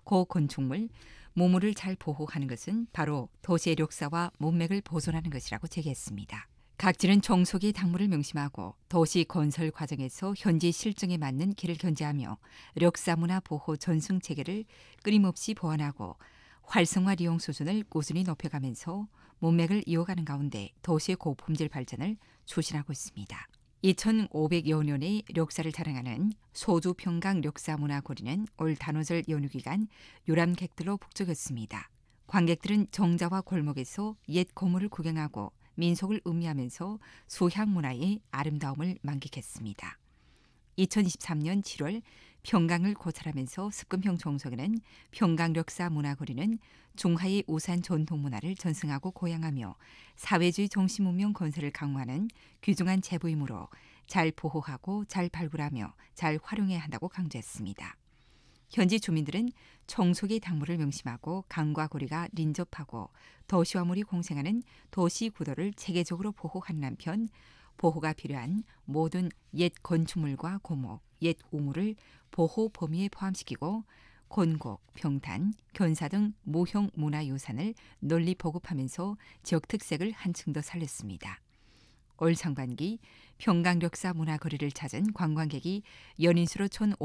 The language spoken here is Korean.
고건축물, 모물을 잘 보호하는 것은 바로 도시의 력사와 문맥을 보존하는 것이라고 제기했습니다. 각지는 종속이 당무를 명심하고 도시 건설 과정에서 현지 실정에 맞는 길을 견제하며 력사문화 보호 전승 체계를 끊임없이 보완하고 활성화 이용 수준을 꾸준히 높여가면서 문맥을 이어가는 가운데 도시의 고품질 발전을 추진하고 있습니다. 2500여 년의 력사를 자랑하는 소주 평강 력사문화거리는 올 단오절 연휴 기간 유람객들로 북적였습니다. 관객들은 정자와 골목에서 옛 고물을 구경하고 민속을 음미하면서 소향 문화의 아름다움을 만끽했습니다. 2023년 7월 평강을 고찰하면서 습금형 종속에는 평강력사 문화거리는 중화의 우산 전통문화를 전승하고 고양하며 사회주의 정신문명 건설을 강화하는 귀중한 제보이므로 잘 보호하고 잘 발굴하며 잘 활용해야 한다고 강조했습니다. 현지 주민들은 청소기 당무를 명심하고 강과 고리가 린접하고 도시화물이 공생하는 도시 구도를 체계적으로 보호하는 한편 보호가 필요한 모든 옛 건축물과 고목, 옛 우물을 보호 범위에 포함시키고 곤곡, 평탄, 견사 등 모형 문화유산을 널리 보급하면서 지역 특색을 한층 더 살렸습니다. 올 상반기 평강력사 문화거리를 찾은 관광객이 연인수로